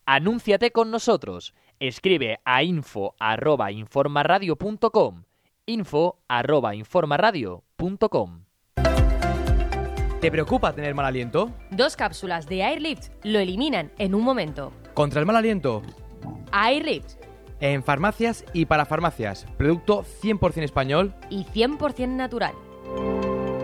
Anúnciate con nosotros. Escribe a info@informaradio.com. info@informaradio.com. ¿Te preocupa tener mal aliento? 2 cápsulas de Airlift lo eliminan en un momento. ¿Contra el mal aliento? Airlift. En farmacias y para farmacias. Producto 100% español Y 100% natural.